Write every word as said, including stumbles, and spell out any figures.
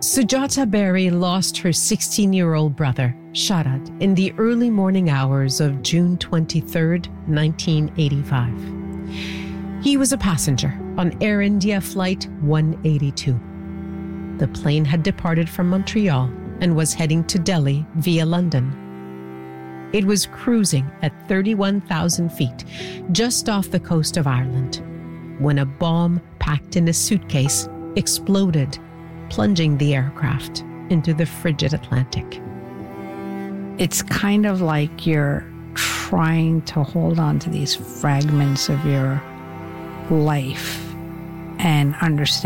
Sujata Berry lost her sixteen-year-old brother, Sharad, in the early morning hours of June twenty-third, nineteen eighty-five. He was a passenger on Air India Flight one eighty-two. The plane had departed from Montreal and was heading to Delhi via London. It was cruising at thirty-one thousand feet, just off the coast of Ireland, when a bomb packed in a suitcase exploded, plunging the aircraft into the frigid Atlantic. It's kind of like you're trying to hold on to these fragments of your life and understand